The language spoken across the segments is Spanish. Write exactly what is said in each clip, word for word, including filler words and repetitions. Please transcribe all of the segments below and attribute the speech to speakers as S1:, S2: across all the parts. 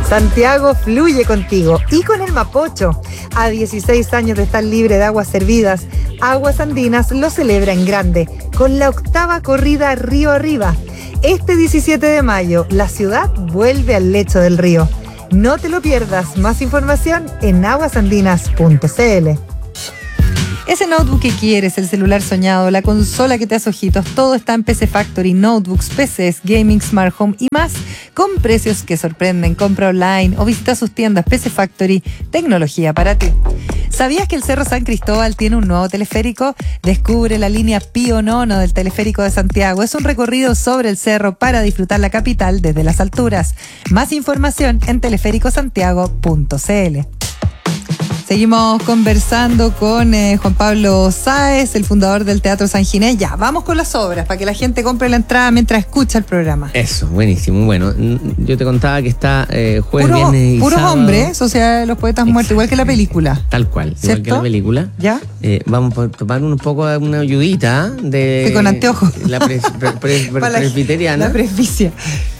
S1: Santiago fluye contigo y con el Mapocho. A dieciséis años de estar libre de aguas servidas, Aguas Andinas lo celebra en grande, con la octava corrida Río Arriba. Este diecisiete de mayo, la ciudad vuelve al lecho del río. No te lo pierdas, más información en aguas andinas punto c l. Ese notebook que quieres, el celular soñado, la consola que te hace ojitos, todo está en P C Factory, notebooks, P Cs, gaming, smart home y más, con precios que sorprenden. Compra online o visita sus tiendas. P C Factory, tecnología para ti. ¿Sabías que el Cerro San Cristóbal tiene un nuevo teleférico? Descubre la línea Pío Nono del Teleférico de Santiago. Es un recorrido sobre el cerro para disfrutar la capital desde las alturas. Más información en teleférico santiago punto c l. Seguimos conversando con eh, Juan Pablo Sáez, el fundador del Teatro San Ginés. Ya, vamos con las obras, para que la gente compre la entrada mientras escucha el programa.
S2: Eso, buenísimo. Bueno, yo te contaba que está eh, jueves,
S1: Puro,
S2: viernes y
S1: puros
S2: sábado.
S1: hombres, o sea, los poetas muertos, igual que la película.
S2: Tal cual,
S1: ¿cierto?
S2: igual que la película.
S1: ¿Ya?
S2: Eh, vamos a tomar un poco de una ayudita de...
S1: Sí, con anteojos.
S2: La pres, pre, pre, pre,
S1: la,
S2: presbiteriana.
S1: La presbicia.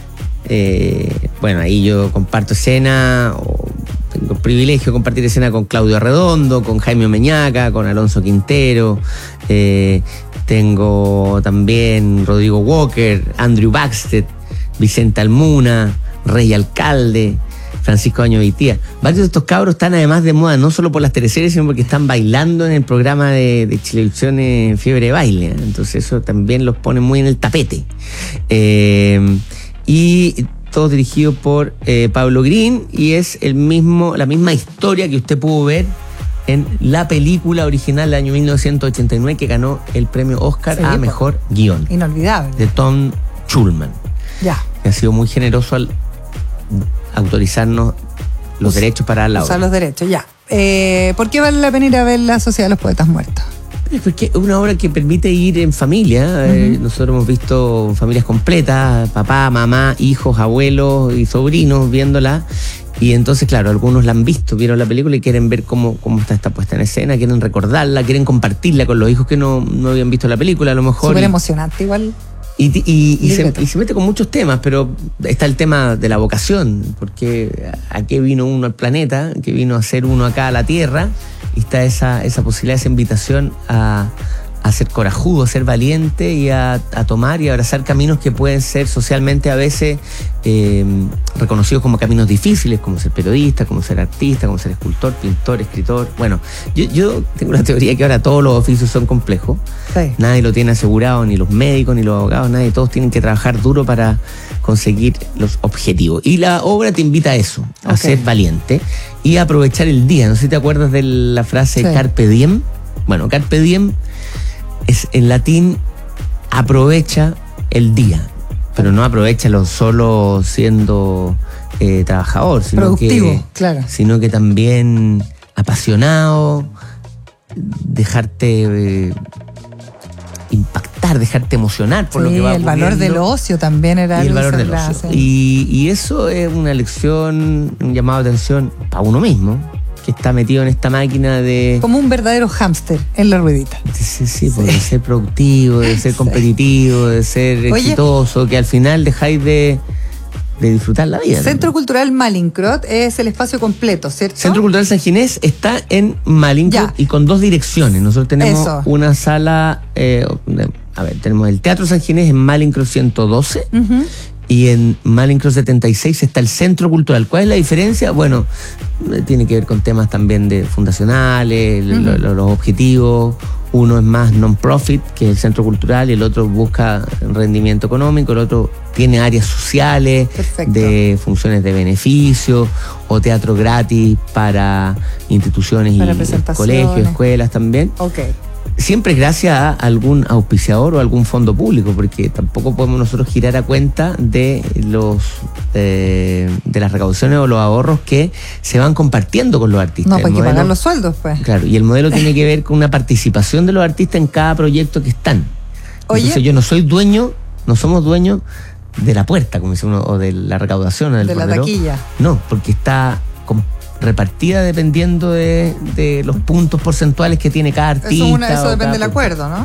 S2: Eh, bueno, ahí yo comparto escena... O, tengo el privilegio de compartir escena con Claudio Arredondo, con Jaime Omeñaca, con Alonso Quintero. Eh, tengo también Rodrigo Walker, Andrew Baxter, Vicente Almuna, Rey Alcalde, Francisco Año Vitía. Varios de estos cabros están además de moda, no solo por las teleseries, sino porque están bailando en el programa de, de Chilevisión eh, Fiebre de Baile. Entonces eso también los pone muy en el tapete. Eh, y... todo dirigido por eh, Pablo Green, y es el mismo, la misma historia que usted pudo ver en la película original del año mil novecientos ochenta y nueve que ganó el premio Oscar sí, a pues, Mejor Guión.
S1: Inolvidable.
S2: De Tom Schulman.
S1: Ya.
S2: Que ha sido muy generoso al autorizarnos los Us, derechos para la obra.
S1: Usar los derechos, ya. Eh, ¿Por qué vale la pena ir a ver La Sociedad de los Poetas Muertos?
S2: Porque es una obra que permite ir en familia. Uh-huh. Eh, nosotros hemos visto familias completas, papá, mamá, hijos, abuelos y sobrinos viéndola. Y entonces, claro, algunos la han visto, vieron la película y quieren ver cómo, cómo está esta puesta en escena, quieren recordarla, quieren compartirla con los hijos que no, no habían visto la película a lo mejor.
S1: Súper emocionante igual.
S2: Y, y, y, se, y se mete con muchos temas, pero está el tema de la vocación, porque ¿a qué vino uno al planeta? ¿Qué vino a ser uno acá a la Tierra? Y está esa, esa posibilidad, esa invitación a, a ser corajudo, a ser valiente y a, a tomar y abrazar caminos que pueden ser socialmente a veces eh, reconocidos como caminos difíciles, como ser periodista, como ser artista, como ser escultor, pintor, escritor. Bueno, yo, yo tengo la teoría que ahora todos los oficios son complejos. Sí. Nadie lo tiene asegurado, ni los médicos, ni los abogados, nadie. Todos tienen que trabajar duro para conseguir los objetivos. Y la obra te invita a eso, a okay. ser valiente y a aprovechar el día. No sé si te acuerdas de la frase sí. Carpe diem. Bueno, Carpe diem es en latín aprovecha el día, pero no aprovechalo solo siendo eh, trabajador, sino
S1: productivo,
S2: que,
S1: claro.
S2: sino que también apasionado, dejarte eh, impactar, dejarte emocionar por
S1: sí,
S2: lo que va
S1: el
S2: ocurriendo.
S1: valor del ocio también era
S2: y el valor del ocio. Y, y eso es una lección, un llamado de atención para uno mismo, que está metido en esta máquina de...
S1: Como un verdadero hámster en la ruedita.
S2: Sí, sí, sí. De ser productivo, de ser competitivo, de ser Oye, exitoso, que al final dejáis de, de disfrutar la vida.
S1: Centro
S2: ¿no?
S1: Cultural Malincrot es el espacio completo, ¿cierto?
S2: Centro Cultural San Ginés está en Malincrot y con dos direcciones. Nosotros tenemos Eso. una sala... Eh, a ver, tenemos el Teatro San Ginés en Malincrot ciento doce. Uh-huh. Y en Malincrot setenta y seis está el Centro Cultural. ¿Cuál es la diferencia? Bueno, tiene que ver con temas también de fundacionales, uh-huh. lo, lo, los objetivos. Uno es más non-profit, que es el Centro Cultural, y el otro busca rendimiento económico. El otro tiene áreas sociales, Perfecto. de funciones de beneficio, o teatro gratis para instituciones para y colegios, escuelas también.
S1: Okay.
S2: Siempre es gracias a algún auspiciador o algún fondo público, porque tampoco podemos nosotros girar a cuenta de los eh, de las recaudaciones o los ahorros que se van compartiendo con los artistas.
S1: No, pues hay que pagar los sueldos, pues.
S2: Claro, y el modelo tiene que ver con una participación de los artistas en cada proyecto que están. Oye, Entonces yo no soy dueño, no somos dueños de la puerta, como dice uno, o de la recaudación o del
S1: de la
S2: fonero.
S1: taquilla.
S2: No, porque está con repartida dependiendo de, de los puntos porcentuales que tiene cada artista.
S1: Eso, una, eso depende del acuerdo, ¿no?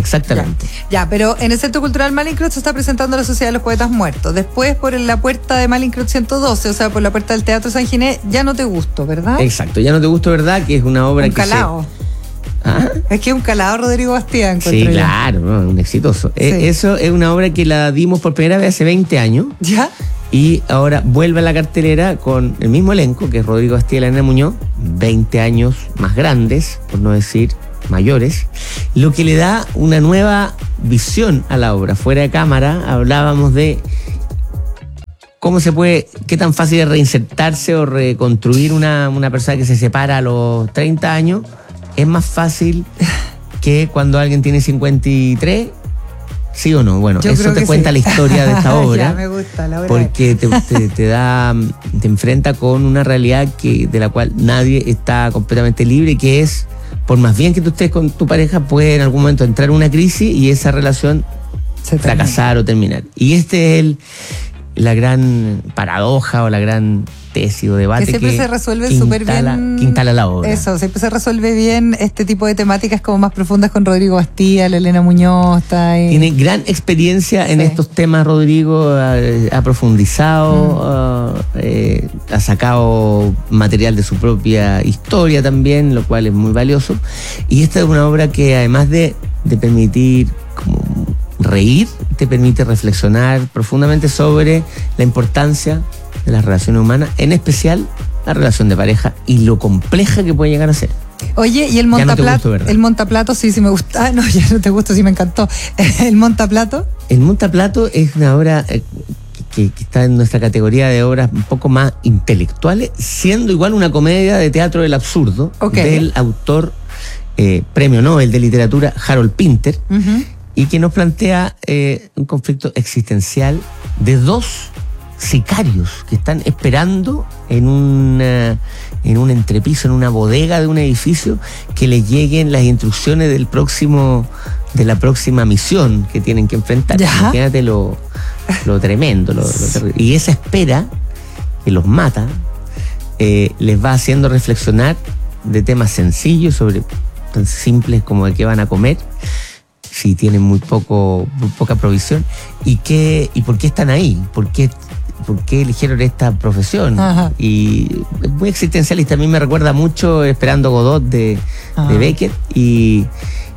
S2: Exactamente.
S1: Ya, ya, pero en el Centro Cultural Malincrot se está presentando la Sociedad de los Poetas Muertos. Después, por la puerta de Malincrot ciento doce, o sea, por la puerta del Teatro San Ginés, Ya no te gusto, ¿verdad?
S2: Exacto, Ya no te gusto, ¿verdad? Que es una obra
S1: un
S2: que
S1: calado.
S2: se... ¿Ah?
S1: Es que es un calado Rodrigo Bastía.
S2: Sí, claro, no, un exitoso.
S1: Sí.
S2: Eh, eso es una obra que la dimos por primera vez hace veinte años.
S1: ¿Ya?
S2: Y ahora vuelve a la cartelera con el mismo elenco, que es Rodrigo Bastía y Elena Muñoz, veinte años más grandes, por no decir mayores, lo que le da una nueva visión a la obra. Fuera de cámara hablábamos de cómo se puede, qué tan fácil es reinsertarse o reconstruir una, una persona que se separa a los treinta años. Es más fácil que cuando alguien tiene cincuenta y tres, ¿sí o no? Bueno,
S1: Yo
S2: eso te
S1: que
S2: cuenta
S1: sí.
S2: la historia de esta obra.
S1: Ya, me gusta la obra.
S2: Porque te, te, te da, te enfrenta con una realidad que, de la cual nadie está completamente libre, que es, por más bien que tú estés con tu pareja, puede en algún momento entrar una crisis y esa relación
S1: Se
S2: fracasar o terminar. Y este es el, la gran paradoja o la gran tesis o debate
S1: que siempre
S2: que
S1: se resuelve
S2: que
S1: súper
S2: instala-
S1: bien.
S2: que instala la obra.
S1: Eso, siempre se resuelve bien este tipo de temáticas como más profundas con Rodrigo Bastía, la Elena Muñoz, está ahí.
S2: Tiene gran experiencia en
S1: Sí.
S2: estos temas, Rodrigo. Ha, ha profundizado,
S1: Mm.
S2: uh, eh, ha sacado material de su propia historia también, lo cual es muy valioso. Y esta es una obra que, además de, de permitir como reír, te permite reflexionar profundamente sobre la importancia de las relaciones humanas, en especial la relación de pareja y lo compleja que puede llegar a ser.
S1: Oye, y el
S2: Ya no te
S1: montaplato,
S2: gustó, ¿verdad?
S1: el montaplato sí, sí me gusta. Ah, no, ya no te gusta, sí me encantó. El montaplato.
S2: El Montaplato es una obra eh, que, que está en nuestra categoría de obras un poco más intelectuales, siendo igual una comedia de teatro del absurdo,
S1: Ok.
S2: del autor eh, premio Nobel de literatura Harold Pinter,
S1: Uh-huh.
S2: y que nos plantea eh, un conflicto existencial de dos sicarios que están esperando en una, en un entrepiso, en una bodega de un edificio, que les lleguen las instrucciones del próximo, de la próxima misión que tienen que enfrentar.
S1: Ya.
S2: Imagínate lo, lo tremendo, lo, lo terrible. Y esa espera que los mata eh, les va haciendo reflexionar de temas sencillos, sobre tan simples como de qué van a comer, si tienen muy poco, muy poca provisión, y qué, y por qué están ahí, por qué, por qué eligieron esta profesión.
S1: Ajá.
S2: Y es muy existencialista. A mí me recuerda mucho Esperando Godot de,
S1: Ajá.
S2: de Beckett, y,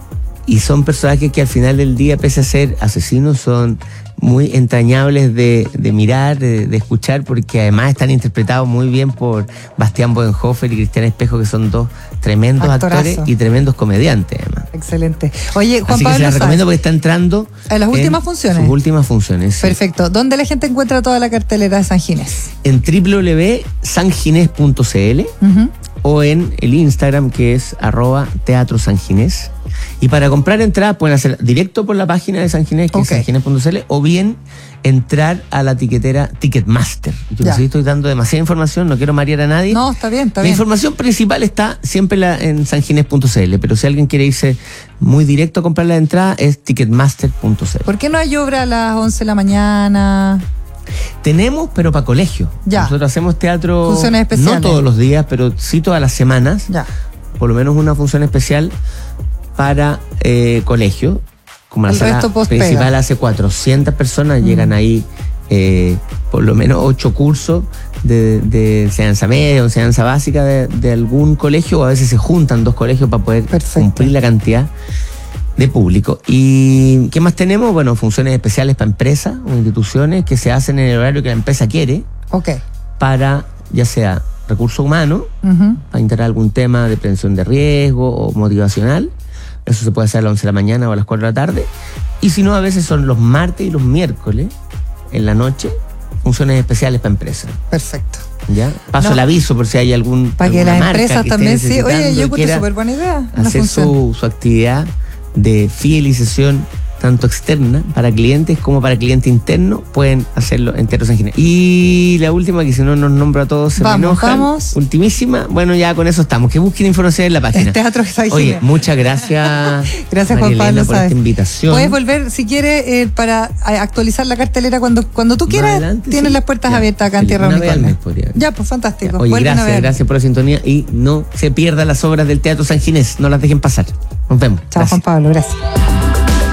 S2: y son personajes que al final del día, pese a ser asesinos, son muy entrañables de, de mirar, de, de escuchar, porque además están interpretados muy bien por Bastián Bodenhofer y Cristian Espejo, que son dos tremendos
S1: Actorazo.
S2: actores y tremendos comediantes, además.
S1: Excelente. Oye, Juan
S2: Así que se
S1: Pablo
S2: las
S1: Sáez.
S2: recomiendo porque está entrando
S1: ¿En las últimas
S2: en
S1: funciones?
S2: Sus últimas funciones. Sí.
S1: Perfecto. ¿Dónde la gente encuentra toda la cartelera de San Ginés?
S2: En doble u doble u doble u punto san ginés punto c l
S1: Uh-huh.
S2: o en el Instagram, que es arroba teatro San Ginés. Y para comprar entradas pueden hacer directo por la página de San Ginés, que
S1: Ok.
S2: es san ginés punto c l, o bien entrar a la tiquetera Ticketmaster. Yo
S1: Ya.
S2: no sé si estoy dando demasiada información, no quiero marear a nadie.
S1: No, está bien, está
S2: La
S1: bien.
S2: información principal está siempre la- en san ginés punto c l, pero si alguien quiere irse muy directo a comprar la entrada, es ticketmaster punto c l.
S1: ¿Por qué no hay obra a las once de la mañana?
S2: Tenemos, pero para colegio.
S1: Ya.
S2: Nosotros hacemos teatro
S1: Funciones especiales.
S2: no todos los días, pero sí todas las semanas.
S1: Ya.
S2: Por lo menos una función especial para eh, colegio. Como la
S1: El
S2: sala
S1: resto post-pega.
S2: principal hace cuatrocientas personas,
S1: Mm.
S2: llegan ahí eh, por lo menos ocho cursos de, de enseñanza media o enseñanza básica de, de algún colegio, o a veces se juntan dos colegios para poder
S1: Perfecto.
S2: cumplir la cantidad de público. ¿Y qué más tenemos? Bueno, funciones especiales para empresas o instituciones que se hacen en el horario que la empresa quiere,
S1: Ok.
S2: para ya sea recursos humanos,
S1: Ujú.
S2: para integrar algún tema de prevención de riesgo o motivacional. Eso se puede hacer a las once de la mañana o a las cuatro de la tarde. Y si no, a veces son los martes y los miércoles en la noche, funciones especiales para empresas.
S1: Perfecto.
S2: ¿Ya? Paso
S1: No.
S2: el aviso por si hay algún
S1: Para que
S2: alguna
S1: las
S2: marca
S1: empresas
S2: que esté
S1: también sí. Oye,
S2: necesitando
S1: yo
S2: y
S1: encuentro
S2: quiera
S1: súper buena idea. Una
S2: hacer
S1: función.
S2: su, su actividad de fidelización, tanto externa para clientes como para cliente interno, pueden hacerlo en Teatro San Ginés. Y la última, que si no nos nombra a todos se
S1: Vamos,
S2: me enojan.
S1: vamos.
S2: Ultimísima, bueno, ya con eso estamos. Que busquen información en la página.
S1: El Teatro San
S2: Oye,
S1: Ginés.
S2: muchas gracias.
S1: Gracias,
S2: María
S1: Juan Pablo
S2: Elena, por
S1: Sáez.
S2: esta invitación.
S1: Puedes volver, si quieres, eh, para a- actualizar la cartelera cuando, cuando tú
S2: Más
S1: quieras.
S2: adelante,
S1: Tienes
S2: sí.
S1: las puertas
S2: Ya.
S1: abiertas acá en
S2: Sí,
S1: Tierra
S2: una vez al
S1: Unicornio.
S2: mes podría.
S1: Ya, pues fantástico.
S2: Oye,
S1: Vuelven a
S2: gracias,
S1: ver.
S2: gracias por la sintonía y no se pierdan las obras del Teatro San Ginés. No las dejen pasar. Nos vemos.
S1: Chao,
S2: Gracias.
S1: Juan Pablo. Gracias.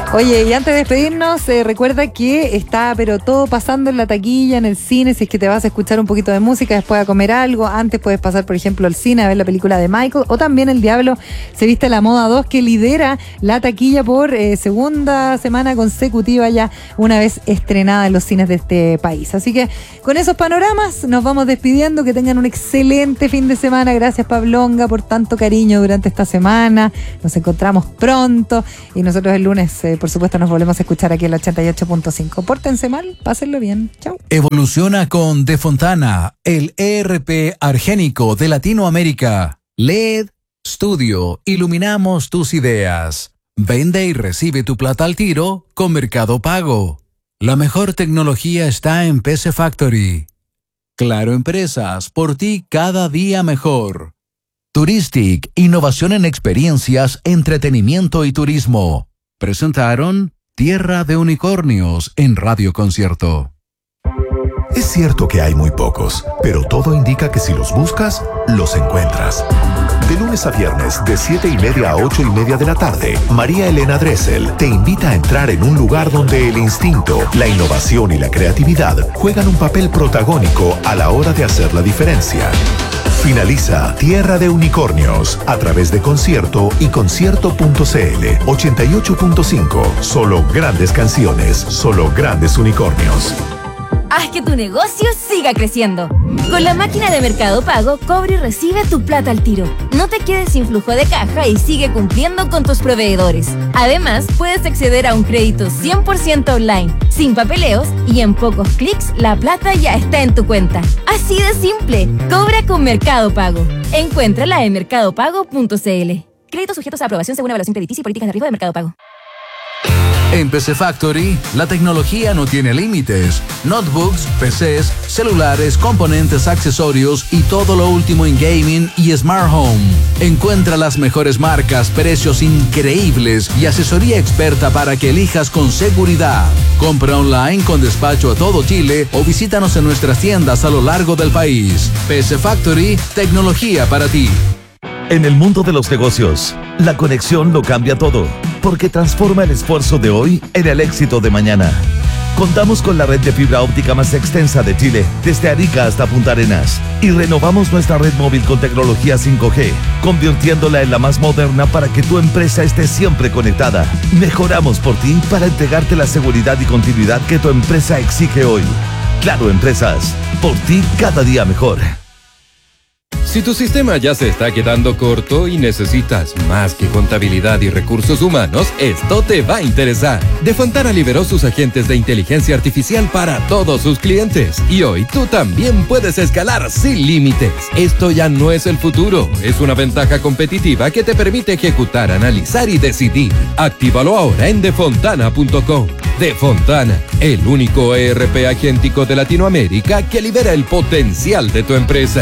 S1: Oye, y antes de despedirnos, eh, recuerda que está pero todo pasando en la taquilla, en el cine. Si es que te vas a escuchar un poquito de música, después a comer algo, antes puedes pasar, por ejemplo, al cine a ver la película de Michael, o también El Diablo se viste a la moda dos, que lidera la taquilla por eh, segunda semana consecutiva, ya una vez estrenada en los cines de este país. Así que con esos panoramas nos vamos despidiendo. Que tengan un excelente fin de semana. Gracias, Pablonga, por tanto cariño durante esta semana. Nos encontramos pronto y nosotros el lunes, eh, por supuesto, nos volvemos a escuchar aquí en la ochenta y ocho punto cinco. Pórtense mal, pásenlo bien. Chau.
S3: Evoluciona con De Fontana, el E R P argénico de Latinoamérica. L E D Studio, iluminamos tus ideas. Vende y recibe tu plata al tiro con Mercado Pago. La mejor tecnología está en P C Factory. Claro Empresas, por ti cada día mejor. Touristic, innovación en experiencias, entretenimiento y turismo. Presentaron Tierra de Unicornios en Radio Concierto.
S4: Es cierto que hay muy pocos, pero todo indica que si los buscas, los encuentras. De lunes a viernes, de siete y media a ocho y media de la tarde, María Elena Dressel te invita a entrar en un lugar donde el instinto, la innovación y la creatividad juegan un papel protagónico a la hora de hacer la diferencia. Finaliza Tierra de Unicornios a través de Concierto y concierto punto c l. ochenta y ocho punto cinco. Solo grandes canciones, solo grandes unicornios.
S5: Haz que tu negocio siga creciendo. Con la máquina de Mercado Pago, cobra y recibe tu plata al tiro. No te quedes sin flujo de caja y sigue cumpliendo con tus proveedores. Además, puedes acceder a un crédito cien por ciento online, sin papeleos, y en pocos clics la plata ya está en tu cuenta. Así de simple. Cobra con Mercado Pago. Encuéntrala en mercado pago punto c l. Créditos sujetos a aprobación según evaluación crediticia y políticas de riesgo de Mercado Pago.
S3: En P C Factory, la tecnología no tiene límites. Notebooks, P Cs, celulares, componentes, accesorios y todo lo último en gaming y smart home. Encuentra las mejores marcas, precios increíbles y asesoría experta para que elijas con seguridad. Compra online con despacho a todo Chile o visítanos en nuestras tiendas a lo largo del país. P C Factory, tecnología para ti.
S6: En el mundo de los negocios, la conexión lo cambia todo, porque transforma el esfuerzo de hoy en el éxito de mañana. Contamos con la red de fibra óptica más extensa de Chile, desde Arica hasta Punta Arenas, y renovamos nuestra red móvil con tecnología cinco G, convirtiéndola en la más moderna para que tu empresa esté siempre conectada. Mejoramos por ti para entregarte la seguridad y continuidad que tu empresa exige hoy. Claro Empresas, por ti cada día mejor.
S7: Si tu sistema ya se está quedando corto y necesitas más que contabilidad y recursos humanos, esto te va a interesar. De Fontana liberó sus agentes de inteligencia artificial para todos sus clientes. Y hoy tú también puedes escalar sin límites. Esto ya no es el futuro, es una ventaja competitiva que te permite ejecutar, analizar y decidir. Actívalo ahora en defontana punto com. De Fontana, el único E R P agéntico de Latinoamérica que libera el potencial de tu empresa.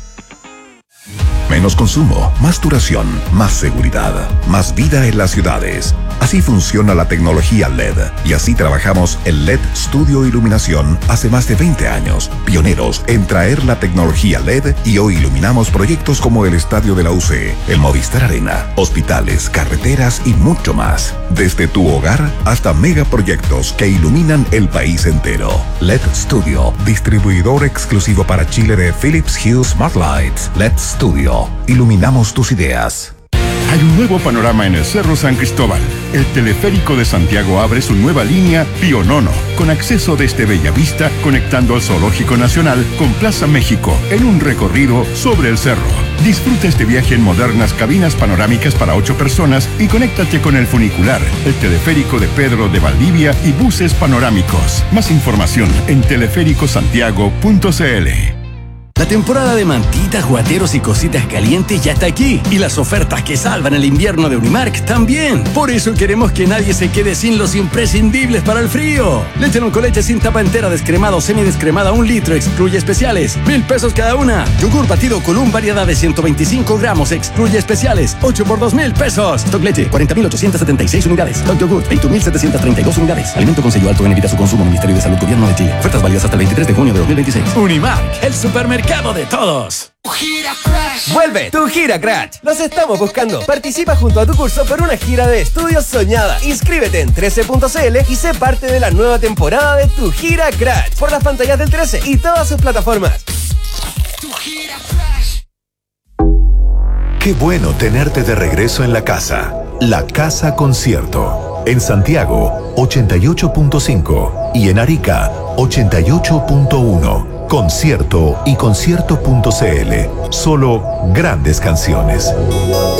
S4: Menos consumo, más duración, más seguridad, más vida en las ciudades. Así funciona la tecnología L E D y así trabajamos en L E D Studio Iluminación hace más de veinte años, pioneros en traer la tecnología L E D, y hoy iluminamos proyectos como el Estadio de la U C, el Movistar Arena, hospitales, carreteras y mucho más. Desde tu hogar hasta megaproyectos que iluminan el país entero. L E D Studio, distribuidor exclusivo para Chile de Philips Hue Smart Lights. L E D Studio, iluminamos tus ideas.
S8: Hay un nuevo panorama en el Cerro San Cristóbal. El teleférico de Santiago abre su nueva línea Pionono, con acceso desde Bellavista, conectando al Zoológico Nacional con Plaza México, en un recorrido sobre el cerro. Disfruta este viaje en modernas cabinas panorámicas para ocho personas y conéctate con el funicular, el teleférico de Pedro de Valdivia y buses panorámicos. Más información en teleférico santiago punto c l.
S9: La temporada de mantitas, guateros y cositas calientes ya está aquí. Y las ofertas que salvan el invierno de Unimark también. Por eso queremos que nadie se quede sin los imprescindibles para el frío. Leche no con leche sin tapa entera, descremada o semidescremada, un litro, excluye especiales. Mil pesos cada una. Yogur batido Column, variedad de ciento veinticinco gramos, excluye especiales. ocho por dos mil pesos. Stock leche, cuarenta mil ochocientos setenta y seis unidades. Stock yogur, veintiún mil setecientos treinta y dos unidades. Alimento con sello alto en evita su consumo. Ministerio de Salud, Gobierno de Chile. Ofertas válidas hasta el veintitrés de junio de dos mil veintiséis. Unimark, el supermercado de todos.
S10: Vuelve tu Gira Crash. Los estamos buscando. Participa junto a tu curso por una gira de estudios soñada. Inscríbete en trece punto c l y sé parte de la nueva temporada de tu Gira Crash por las pantallas del trece y todas sus plataformas.
S11: Qué bueno tenerte de regreso en la casa. La Casa Concierto. En Santiago, ochenta y ocho punto cinco y en Arica, ochenta y ocho punto uno. Concierto y concierto punto c l. Solo grandes canciones.